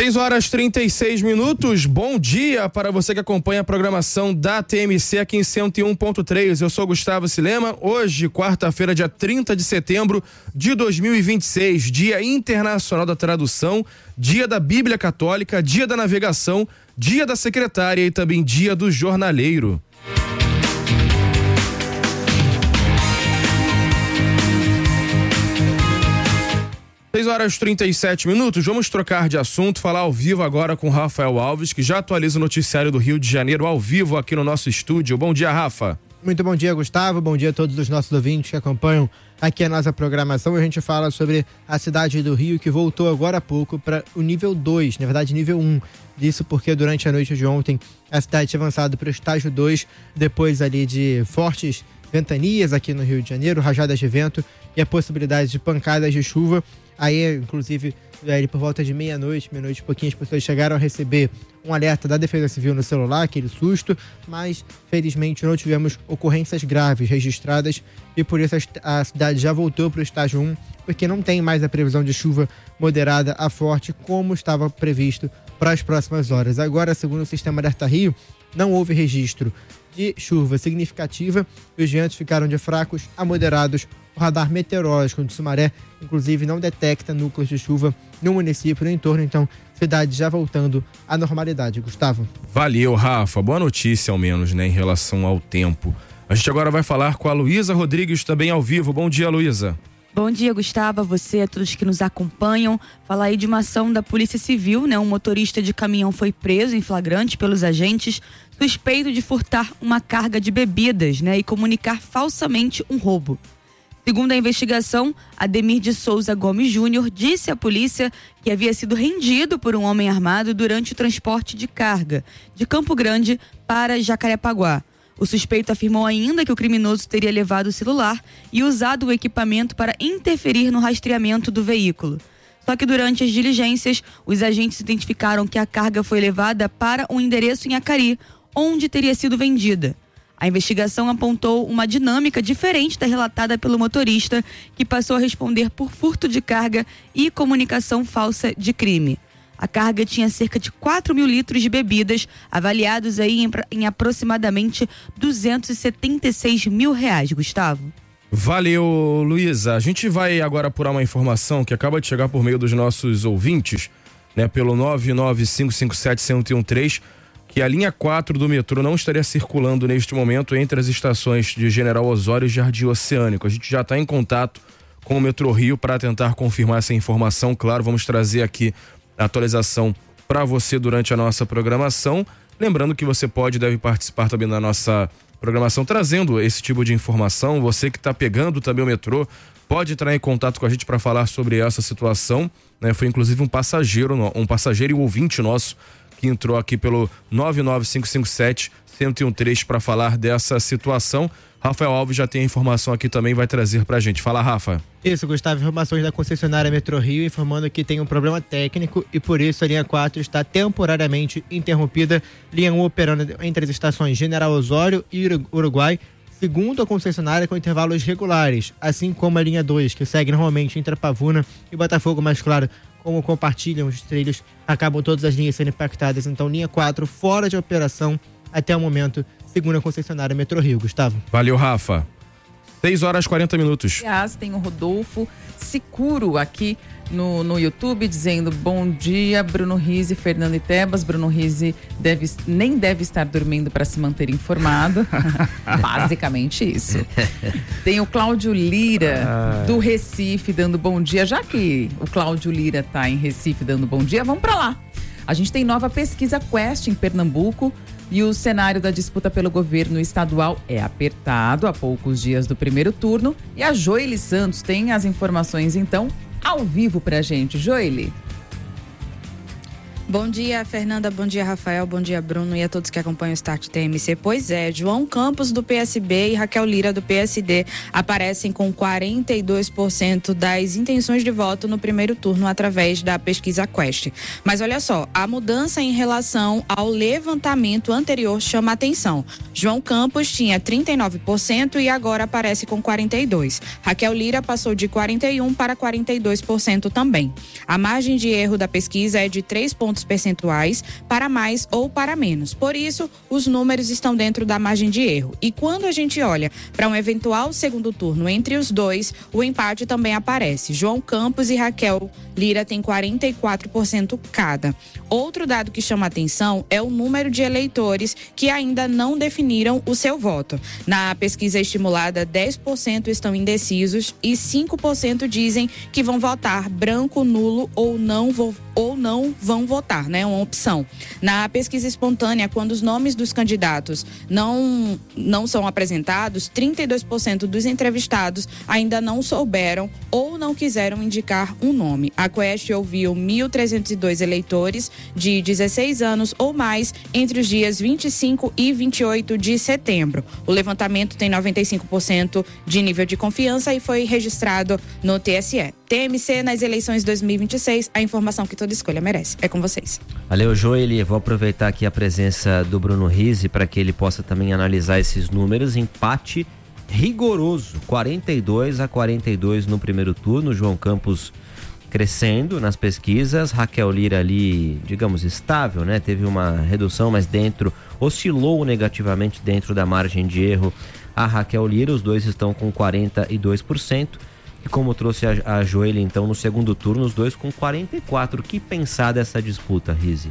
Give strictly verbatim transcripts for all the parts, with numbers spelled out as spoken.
seis horas e trinta e seis minutos, bom dia para você que acompanha a programação da T M C aqui em cento e um ponto três. Eu sou Gustavo Silema. Hoje, quarta-feira, dia trinta de setembro de dois mil e vinte e seis, Dia Internacional da Tradução, Dia da Bíblia Católica, Dia da Navegação, Dia da Secretária e também Dia do Jornaleiro. seis horas e trinta e sete minutos, vamos trocar de assunto, falar ao vivo agora com Rafael Alves, que já atualiza o noticiário do Rio de Janeiro ao vivo aqui no nosso estúdio. Bom dia, Rafa. Muito bom dia, Gustavo. Bom dia a todos os nossos ouvintes que acompanham aqui a nossa programação. A gente fala sobre a cidade do Rio, que voltou agora há pouco para o nível dois, na verdade nível um. Isso porque durante a noite de ontem a cidade tinha avançado para o estágio dois, depois ali de fortes ventanias aqui no Rio de Janeiro, rajadas de vento e a possibilidade de pancadas de chuva. Aí, inclusive, aí, por volta de meia-noite, meia-noite e pouquinho, as pessoas chegaram a receber um alerta da Defesa Civil no celular, aquele susto, mas, felizmente, não tivemos ocorrências graves registradas e, por isso, a cidade já voltou para o estágio um, porque não tem mais a previsão de chuva moderada a forte, como estava previsto para as próximas horas. Agora, segundo o Sistema Alerta Rio, não houve registro de chuva significativa, os ventos ficaram de fracos a moderados. O radar meteorológico de Sumaré, inclusive, não detecta núcleos de chuva no município, no entorno, então, cidade já voltando à normalidade. Gustavo. Valeu, Rafa. Boa notícia, ao menos, né, em relação ao tempo. A gente agora vai falar com a Luísa Rodrigues, também ao vivo. Bom dia, Luísa. Bom dia, Gustavo, a você, a todos que nos acompanham. Falar aí de uma ação da Polícia Civil, né? Um motorista de caminhão foi preso em flagrante pelos agentes, suspeito de furtar uma carga de bebidas, né? E comunicar falsamente um roubo. Segundo a investigação, Ademir de Souza Gomes Júnior disse à polícia que havia sido rendido por um homem armado durante o transporte de carga de Campo Grande para Jacarepaguá. O suspeito afirmou ainda que o criminoso teria levado o celular e usado o equipamento para interferir no rastreamento do veículo. Só que durante as diligências, os agentes identificaram que a carga foi levada para um endereço em Acari, onde teria sido vendida. A investigação apontou uma dinâmica diferente da relatada pelo motorista, que passou a responder por furto de carga e comunicação falsa de crime. A carga tinha cerca de quatro mil litros de bebidas, avaliados aí em, em aproximadamente duzentos e setenta e seis mil reais, Gustavo. Valeu, Luísa. A gente vai agora apurar uma informação que acaba de chegar por meio dos nossos ouvintes, né, pelo nove nove cinco cinco sete, um zero um três, que a linha quatro do metrô não estaria circulando neste momento entre as estações de General Osório e Jardim Oceânico. A gente já está em contato com o Metrô Rio para tentar confirmar essa informação. Claro, vamos trazer aqui a atualização para você durante a nossa programação. Lembrando que você pode e deve participar também da nossa programação trazendo esse tipo de informação. Você que está pegando também o metrô pode entrar em contato com a gente para falar sobre essa situação, né? Foi inclusive um passageiro, um passageiro e um ouvinte nosso que entrou aqui pelo nove nove cinco cinco sete, um zero um três para falar dessa situação. Rafael Alves já tem a informação aqui também, vai trazer pra gente. Fala, Rafa. Isso, Gustavo, informações da concessionária Metrô Rio informando que tem um problema técnico e por isso a linha quatro está temporariamente interrompida. Linha um operando entre as estações General Osório e Uruguai, segundo a concessionária, com intervalos regulares, assim como a linha dois, que segue normalmente entre a Pavuna e Botafogo, mas claro, como compartilham os trilhos, acabam todas as linhas sendo impactadas. Então, linha quatro fora de operação até o momento, segundo a concessionária Metrô Rio. Gustavo. Valeu, Rafa. seis horas e quarenta minutos. Aliás, tem o Rodolfo Sicuro aqui no, no YouTube dizendo bom dia, Bruno Rizzi, Fernando e Tebas. Bruno Rizzi deve, nem deve estar dormindo para se manter informado. Basicamente isso. Tem o Cláudio Lira do Recife dando bom dia. Já que o Cláudio Lira está em Recife dando bom dia, vamos para lá. A gente tem nova pesquisa Quest em Pernambuco. E o cenário da disputa pelo governo estadual é apertado a poucos dias do primeiro turno. E a Joile Santos tem as informações, então, ao vivo pra gente. Joile. Bom dia, Fernanda, bom dia, Rafael, bom dia, Bruno e a todos que acompanham o Start T M C. Pois é, João Campos do P S B e Raquel Lira do P S D aparecem com quarenta e dois por cento das intenções de voto no primeiro turno através da pesquisa Quest. Mas olha só, a mudança em relação ao levantamento anterior chama a atenção. João Campos tinha trinta e nove por cento e agora aparece com quarenta e dois por cento. Raquel Lira passou de quarenta e um por cento para quarenta e dois por cento também. A margem de erro da pesquisa é de três pontos pontos percentuais para mais ou para menos. Por isso, os números estão dentro da margem de erro. E quando a gente olha para um eventual segundo turno entre os dois, o empate também aparece. João Campos e Raquel Lira têm quarenta e quatro por cento cada. Outro dado que chama atenção é o número de eleitores que ainda não definiram o seu voto. Na pesquisa estimulada, dez por cento estão indecisos e cinco por cento dizem que vão votar branco, nulo ou não, vo- ou não vão votar, né? Uma opção. Na pesquisa espontânea, quando os nomes dos candidatos não, não são apresentados, trinta e dois por cento dos entrevistados ainda não souberam ou não quiseram indicar um nome. A Quest ouviu mil trezentos e dois eleitores de dezesseis anos ou mais entre os dias vinte e cinco e vinte e oito de setembro. O levantamento tem noventa e cinco por cento de nível de confiança e foi registrado no T S E. T M C nas eleições dois mil e vinte e seis, a informação que toda escolha merece. É com vocês. Valeu, Joeli. Vou aproveitar aqui a presença do Bruno Rizzi para que ele possa também analisar esses números. Empate rigoroso, quarenta e dois a quarenta e dois no primeiro turno. João Campos crescendo nas pesquisas, Raquel Lira ali, digamos, estável, né? Teve uma redução, mas dentro, oscilou negativamente dentro da margem de erro a Raquel Lira. Os dois estão com quarenta e dois por cento. E como trouxe a, a Joeli, então, no segundo turno, os dois com quarenta e quatro por cento. O que pensar dessa disputa, Rizzi?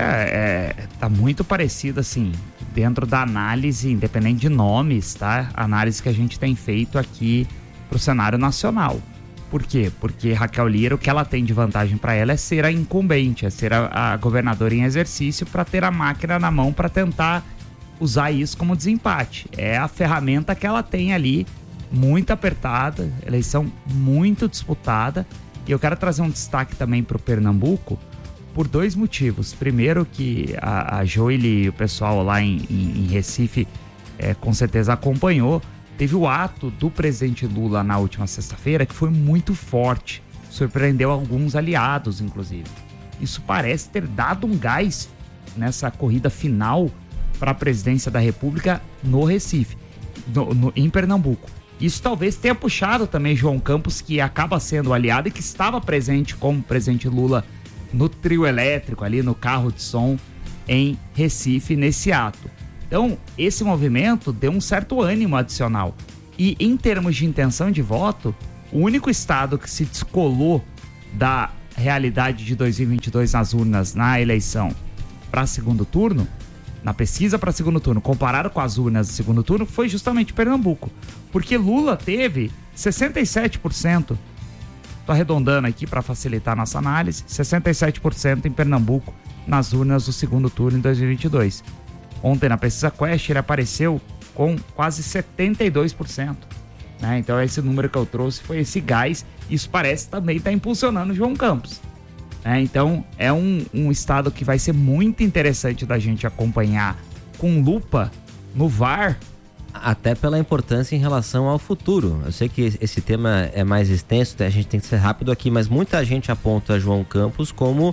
É, é, tá muito parecido, assim, dentro da análise, independente de nomes, tá? A análise que a gente tem feito aqui pro cenário nacional. Por quê? Porque Raquel Lira, o que ela tem de vantagem para ela é ser a incumbente, é ser a, a governadora em exercício para ter a máquina na mão para tentar usar isso como desempate. É a ferramenta que ela tem ali, muito apertada, eleição muito disputada. E eu quero trazer um destaque também para o Pernambuco por dois motivos. Primeiro, que a, a Joeli e o pessoal lá em, em, em Recife é, com certeza acompanhou. Teve o ato do presidente Lula na última sexta-feira que foi muito forte, surpreendeu alguns aliados, inclusive. Isso parece ter dado um gás nessa corrida final para a presidência da República no Recife, no, no, em Pernambuco. Isso talvez tenha puxado também João Campos, que acaba sendo aliado e que estava presente como presidente Lula no trio elétrico, ali no carro de som em Recife, nesse ato. Então, esse movimento deu um certo ânimo adicional. E em termos de intenção de voto, o único estado que se descolou da realidade de dois mil e vinte e dois nas urnas, na eleição para segundo turno, na pesquisa para segundo turno, comparado com as urnas do segundo turno, foi justamente Pernambuco. Porque Lula teve sessenta e sete por cento, estou arredondando aqui para facilitar a nossa análise, sessenta e sete por cento em Pernambuco nas urnas do segundo turno em dois mil e vinte e dois. Ontem na pesquisa Quest ele apareceu com quase setenta e dois por cento. Né? Então esse número que eu trouxe foi esse gás. Isso parece também estar tá impulsionando o João Campos. Né? Então é um, um estado que vai ser muito interessante da gente acompanhar com lupa no V A R. Até pela importância em relação ao futuro. Eu sei que esse tema é mais extenso, a gente tem que ser rápido aqui, mas muita gente aponta João Campos como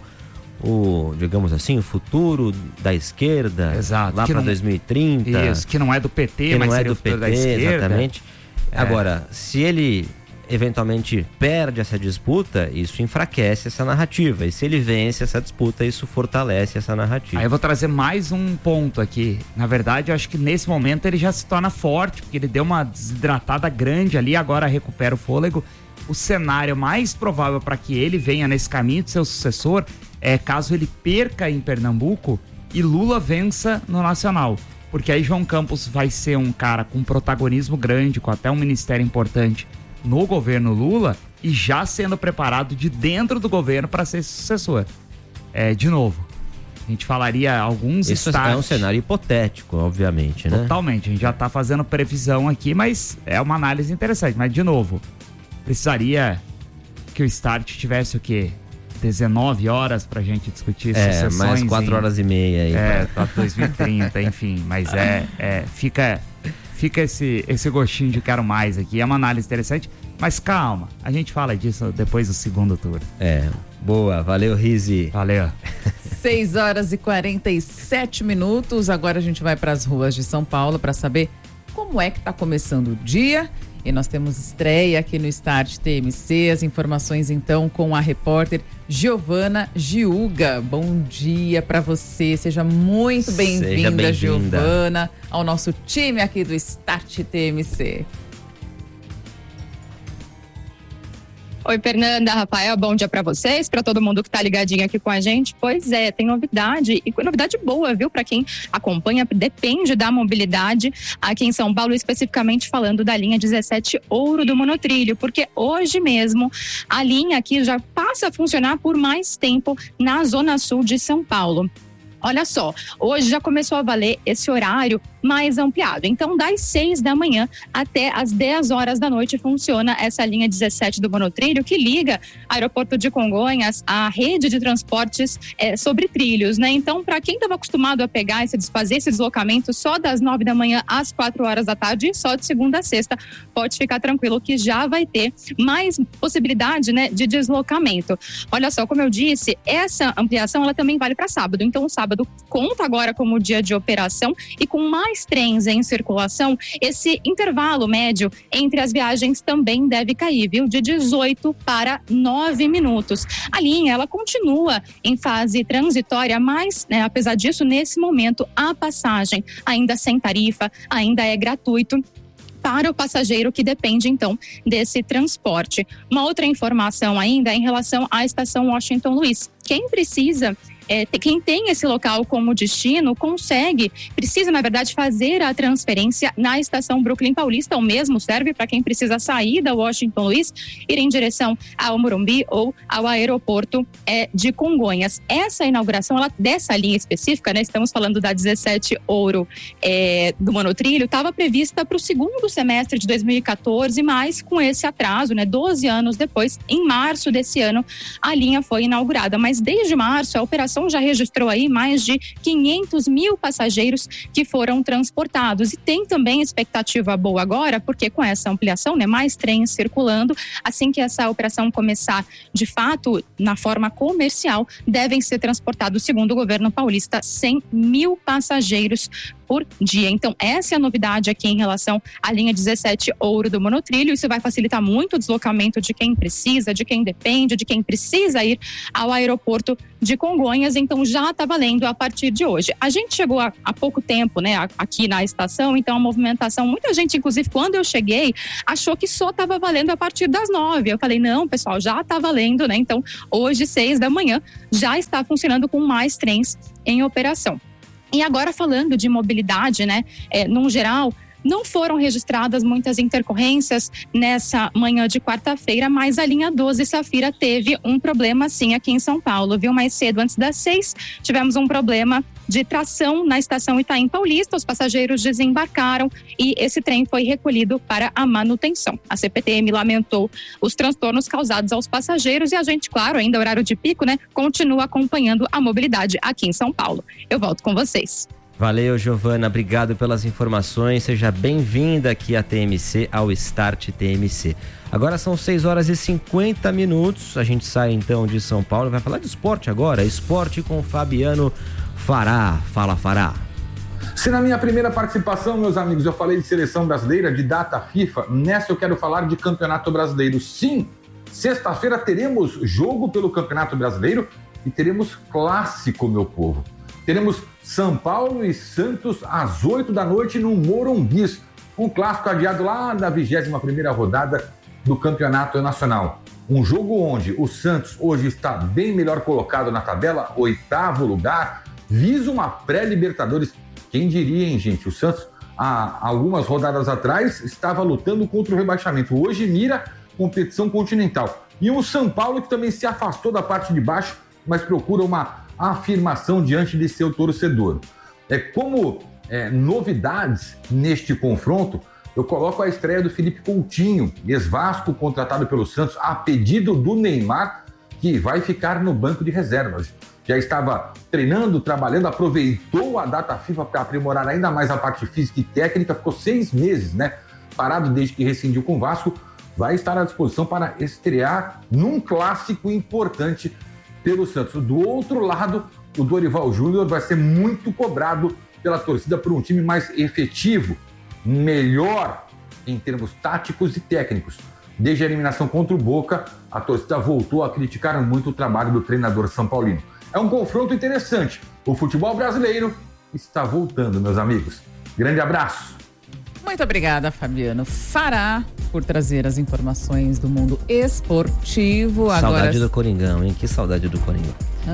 o, digamos assim, o futuro da esquerda. Exato, lá para dois mil e trinta. Isso, que não é do P T, que mas não é seria do o futuro P T, da esquerda. Exatamente. É. Agora, se ele eventualmente perde essa disputa, isso enfraquece essa narrativa. E se ele vence essa disputa, isso fortalece essa narrativa. Aí eu vou trazer mais um ponto aqui. Na verdade, eu acho que nesse momento ele já se torna forte, porque ele deu uma desidratada grande ali, agora recupera o fôlego. O cenário mais provável para que ele venha nesse caminho de seu sucessor é caso ele perca em Pernambuco e Lula vença no Nacional. Porque aí João Campos vai ser um cara com protagonismo grande, com até um ministério importante no governo Lula e já sendo preparado de dentro do governo para ser sucessor. É, de novo, a gente falaria alguns Isso estágios. é um cenário hipotético, obviamente, né? Totalmente, a gente já está fazendo previsão aqui, mas é uma análise interessante. Mas, de novo, precisaria que o Start tivesse o quê? dezenove horas pra gente discutir é, sucessões. mais quatro horas e meia aí. É, pra dois mil e trinta, enfim. Mas é, é fica, fica esse, esse gostinho de quero mais aqui. É uma análise interessante, mas calma, a gente fala disso depois do segundo turno. É, boa, valeu, Rizzi. Valeu. seis horas e quarenta e sete minutos. Agora a gente vai para as ruas de São Paulo para saber como é que tá começando o dia. E nós temos estreia aqui no Start T M C. As informações então com a repórter Giovana Giuga. Bom dia para você, seja muito bem-vinda, bem Giovana, ao nosso time aqui do Start T M C. Oi, Fernanda, Rafael, bom dia para vocês, para todo mundo que tá ligadinho aqui com a gente. Pois é, tem novidade, e novidade boa, viu? Para quem acompanha, depende da mobilidade aqui em São Paulo, especificamente falando da linha dezessete Ouro do Monotrilho, porque hoje mesmo a linha aqui já passa a funcionar por mais tempo na Zona Sul de São Paulo. Olha só, hoje já começou a valer esse horário mais ampliado. Então, das seis da manhã até as dez horas da noite funciona essa linha dezessete do Monotrilho, que liga Aeroporto de Congonhas à rede de transportes é, sobre trilhos, né? Então, para quem estava acostumado a pegar esse, fazer esse deslocamento só das nove da manhã às quatro horas da tarde, só de segunda a sexta, pode ficar tranquilo que já vai ter mais possibilidade, né, de deslocamento. Olha só, como eu disse, essa ampliação ela também vale para sábado. Então, o sábado conta agora como dia de operação e com mais trens em circulação, esse intervalo médio entre as viagens também deve cair, viu? De dezoito para nove minutos. A linha, ela continua em fase transitória, mas, né, apesar disso, nesse momento, a passagem ainda sem tarifa, ainda é gratuito para o passageiro que depende, então, desse transporte. Uma outra informação ainda em relação à estação Washington Luiz. Quem precisa... É, quem tem esse local como destino consegue, precisa na verdade fazer a transferência na estação Brooklyn Paulista. O mesmo serve para quem precisa sair da Washington Luiz, ir em direção ao Morumbi ou ao aeroporto é, de Congonhas. Essa inauguração ela, dessa linha específica, né, estamos falando da dezessete Ouro é, do Monotrilho, estava prevista para o segundo semestre de dois mil e quatorze, mas com esse atraso, né, doze anos depois, em março desse ano, a linha foi inaugurada. Mas desde março a operação já registrou aí mais de quinhentos mil passageiros que foram transportados. E tem também expectativa boa agora, porque com essa ampliação, né, mais trens circulando, assim que essa operação começar de fato na forma comercial, devem ser transportados, segundo o governo paulista, cem mil passageiros por dia. Então, essa é a novidade aqui em relação à linha dezessete Ouro do Monotrilho. Isso vai facilitar muito o deslocamento de quem precisa, de quem depende, de quem precisa ir ao aeroporto de Congonhas. Então, já está valendo a partir de hoje. A gente chegou há, há pouco tempo, né, aqui na estação, então a movimentação, muita gente, inclusive, quando eu cheguei, achou que só estava valendo a partir das nove. Eu falei, não, pessoal, já está valendo, né? Então, hoje, seis da manhã, já está funcionando com mais trens em operação. E agora falando de mobilidade, né, é, num geral, não foram registradas muitas intercorrências nessa manhã de quarta-feira, mas a linha doze Safira teve um problema sim aqui em São Paulo, viu? Mais cedo, antes das seis, tivemos um problema de tração na estação Itaim Paulista. Os passageiros desembarcaram e esse trem foi recolhido para a manutenção. A C P T M lamentou os transtornos causados aos passageiros e a gente, claro, ainda horário de pico, né, continua acompanhando a mobilidade aqui em São Paulo. Eu volto com vocês. Valeu, Giovana, obrigado pelas informações, seja bem-vinda aqui à T M C, ao Start T M C. Agora são seis horas e cinquenta minutos, a gente sai então de São Paulo, vai falar de esporte agora, esporte com Fabiano Fará. Fala, Fará. Se na minha primeira participação, meus amigos, eu falei de seleção brasileira, de data FIFA, nessa eu quero falar de Campeonato Brasileiro. Sim, sexta-feira teremos jogo pelo Campeonato Brasileiro e teremos clássico, meu povo. Teremos São Paulo e Santos às oito da noite no Morumbi. Um clássico adiado lá da vigésima primeira rodada do Campeonato Nacional. Um jogo onde o Santos hoje está bem melhor colocado na tabela, oitavo lugar, visa uma pré-Libertadores. Quem diria, hein, gente? O Santos, há algumas rodadas atrás, estava lutando contra o rebaixamento. Hoje mira competição continental. E um São Paulo que também se afastou da parte de baixo, mas procura uma afirmação diante de seu torcedor. É, como é, novidades neste confronto, eu coloco a estreia do Felipe Coutinho, ex-Vasco, contratado pelo Santos, a pedido do Neymar, que vai ficar no banco de reservas. Já estava treinando, trabalhando, aproveitou a data FIFA para aprimorar ainda mais a parte física e técnica, ficou seis meses, né, parado desde que rescindiu com o Vasco, vai estar à disposição para estrear num clássico importante pelo Santos. Do outro lado, o Dorival Júnior vai ser muito cobrado pela torcida por um time mais efetivo, melhor em termos táticos e técnicos. Desde a eliminação contra o Boca, a torcida voltou a criticar muito o trabalho do treinador são paulino. É um confronto interessante. O futebol brasileiro está voltando, meus amigos. Grande abraço. Muito obrigada, Fabiano Fará, por trazer as informações do mundo esportivo. Saudade Agora... do Coringão, hein? Que saudade do Coringão.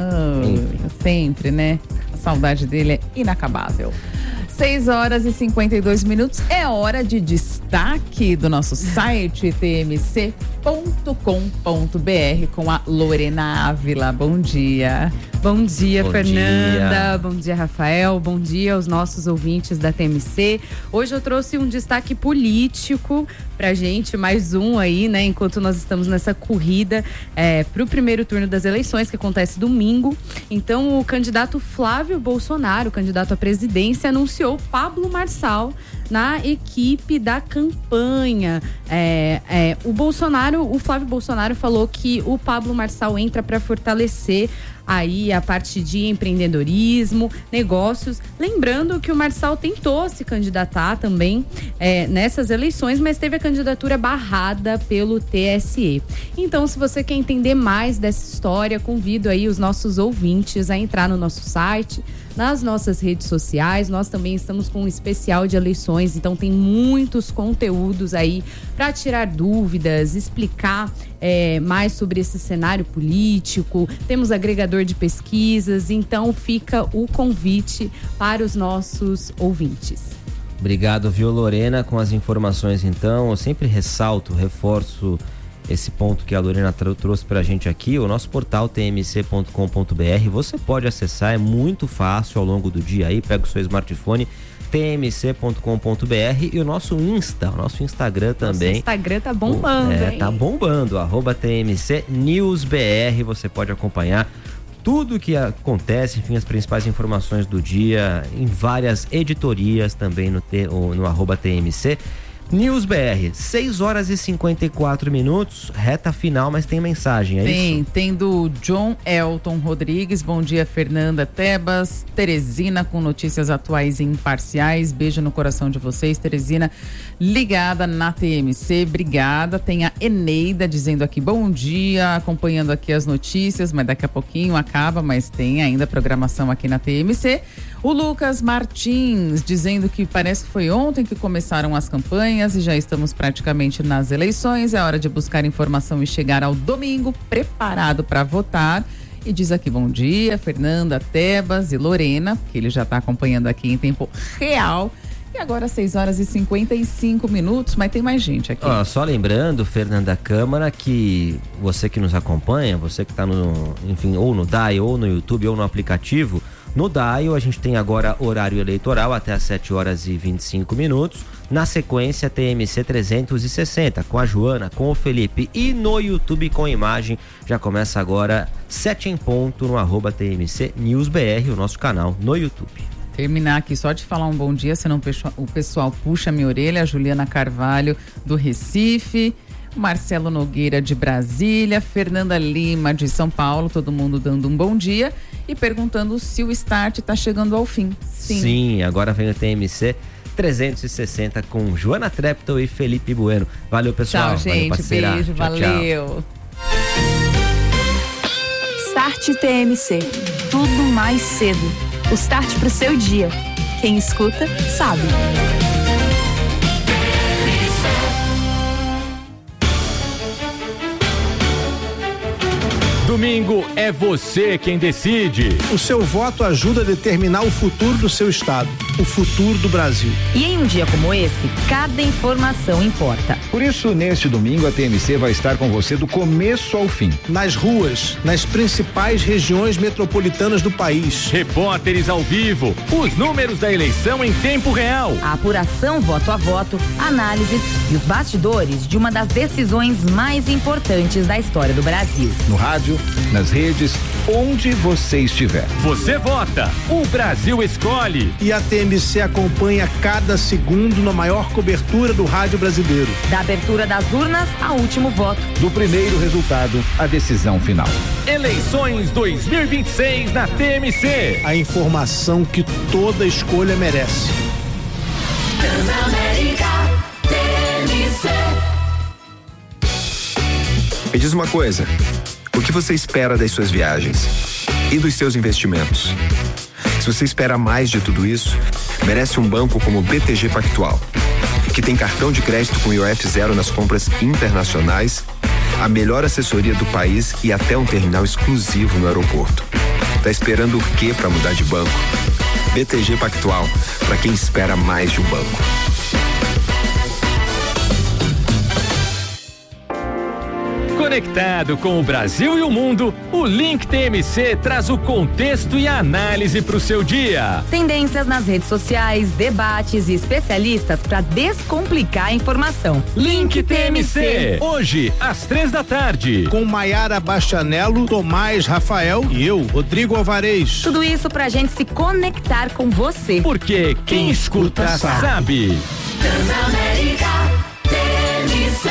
Oh, sempre, né? A saudade dele é inacabável. seis horas e cinquenta e dois minutos. É hora de destaque do nosso site t m c ponto com ponto b r com a Lorena Ávila. Bom dia. Bom dia, Bom Fernanda. dia. Bom dia, Rafael. Bom dia aos nossos ouvintes da T M C. Hoje eu trouxe um destaque político pra gente, mais um aí, né? Enquanto nós estamos nessa corrida é, pro primeiro turno das eleições, que acontece domingo. Então, o candidato Flávio Bolsonaro, candidato à presidência, anunciou Pablo Marçal na equipe da campanha. É, é, o Bolsonaro, o Flávio Bolsonaro falou que o Pablo Marçal entra para fortalecer aí a parte de empreendedorismo, negócios. Lembrando que o Marçal tentou se candidatar também é, nessas eleições, mas teve a candidatura barrada pelo T S E. Então, se você quer entender mais dessa história, convido aí os nossos ouvintes a entrar no nosso site, nas nossas redes sociais. Nós também estamos com um especial de eleições, então tem muitos conteúdos aí para tirar dúvidas, explicar é, mais sobre esse cenário político. Temos agregador de pesquisas, então fica o convite para os nossos ouvintes. Obrigado, viu, Lorena, com as informações. Então, eu sempre ressalto, reforço esse ponto que a Lorena trouxe pra gente aqui. O nosso portal t m c ponto com ponto b r, você pode acessar, é muito fácil ao longo do dia aí, pega o seu smartphone, t m c ponto com ponto b r, e o nosso Insta, o nosso Instagram também. Nosso Instagram tá bombando, é, hein? Tá bombando, arroba T M C News B R, você pode acompanhar tudo que acontece, enfim, as principais informações do dia, em várias editorias também no, T, no arroba T M C News B R. seis horas e cinquenta e quatro minutos, reta final, mas tem mensagem, é tem, isso? Tem do John Elton Rodrigues. Bom dia, Fernanda, Tebas, Teresina, com notícias atuais e imparciais. Beijo no coração de vocês, Teresina, ligada na T M C, obrigada. Tem a Eneida dizendo aqui, bom dia, acompanhando aqui as notícias, mas daqui a pouquinho acaba, mas tem ainda programação aqui na T M C. O Lucas Martins dizendo que parece que foi ontem que começaram as campanhas e já estamos praticamente nas eleições. É hora de buscar informação e chegar ao domingo preparado para votar. E diz aqui, bom dia, Fernanda, Tebas e Lorena, que ele já está acompanhando aqui em tempo real. E agora seis horas e cinquenta e cinco minutos, mas tem mais gente aqui. Ó, só lembrando, Fernanda Câmara, que você que nos acompanha, você que está no, enfim, ou no D A I, ou no YouTube, ou no aplicativo, no D A I a gente tem agora horário eleitoral até às sete horas e vinte e cinco minutos. Na sequência, T M C trezentos e sessenta, com a Joana, com o Felipe, e no YouTube com imagem. Já começa agora, sete em ponto, no arroba T M C News B R, o nosso canal no YouTube. Terminar aqui só de falar um bom dia, senão o pessoal puxa a minha orelha. A Juliana Carvalho, do Recife, Marcelo Nogueira, de Brasília, Fernanda Lima, de São Paulo, todo mundo dando um bom dia e perguntando se o start está chegando ao fim. Sim. Sim, agora vem o T M C trezentos e sessenta com Joana Treptow e Felipe Bueno. Valeu, pessoal. Tchau, gente. Valeu, beijo, tchau, valeu. Tchau. Start T M C. Tudo mais cedo. O start pro seu dia. Quem escuta, sabe. Domingo é você quem decide. O seu voto ajuda a determinar o futuro do seu estado, o futuro do Brasil. E em um dia como esse, cada informação importa. Por isso, neste domingo, a T M C vai estar com você do começo ao fim. Nas ruas, nas principais regiões metropolitanas do país. Repórteres ao vivo, os números da eleição em tempo real. A apuração voto a voto, análises e os bastidores de uma das decisões mais importantes da história do Brasil. No rádio, nas redes, onde você estiver. Você vota, o Brasil escolhe. E a T M C acompanha cada segundo na maior cobertura do rádio brasileiro. Da abertura das urnas ao último voto. Do primeiro resultado à decisão final. Eleições dois mil e vinte e seis na T M C. A informação que toda escolha merece. Transamérica, T M diz uma coisa, o que você espera das suas viagens e dos seus investimentos? Se você espera mais de tudo isso, merece um banco como o B T G Pactual, que tem cartão de crédito com I O F zero nas compras internacionais, a melhor assessoria do país e até um terminal exclusivo no aeroporto. Tá esperando o quê para mudar de banco? B T G Pactual, para quem espera mais de um banco. Conectado com o Brasil e o mundo, o Link T M C traz o contexto e a análise para o seu dia. Tendências nas redes sociais, debates e especialistas para descomplicar a informação. Link T M C, hoje às três da tarde. Com Maiara Bastianello, Tomás Rafael e eu, Rodrigo Alvarez. Tudo isso pra gente se conectar com você. Porque quem escuta sabe. Transamérica T M C.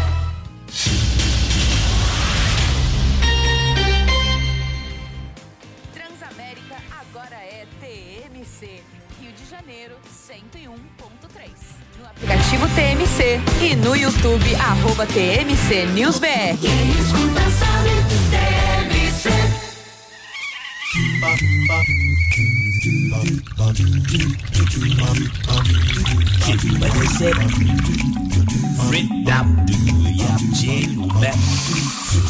Aplicativo T M C e no YouTube, arroba T M C News B R. Quem escuta sabe, T M C.